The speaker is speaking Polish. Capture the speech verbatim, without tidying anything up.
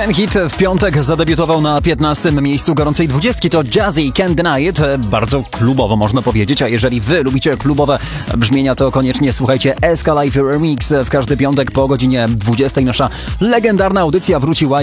Ten hit w piątek zadebiutował na piętnastym miejscu gorącej dwudziestki. To Jazzy, Can't Deny It. Bardzo klubowo można powiedzieć, a jeżeli wy lubicie klubowe brzmienia, to koniecznie słuchajcie S K Live Remix. W każdy piątek po godzinie dwudziestej nasza legendarna audycja wróciła.